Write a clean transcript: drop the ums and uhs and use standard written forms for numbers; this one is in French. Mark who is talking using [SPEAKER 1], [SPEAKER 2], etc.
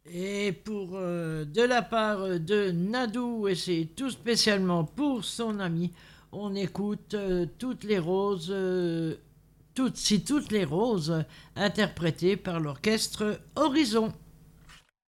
[SPEAKER 1] Et de la part de Nadou, et c'est tout spécialement pour son ami, on écoute toutes les roses, si toutes les roses, interprétées par l'orchestre Horizon.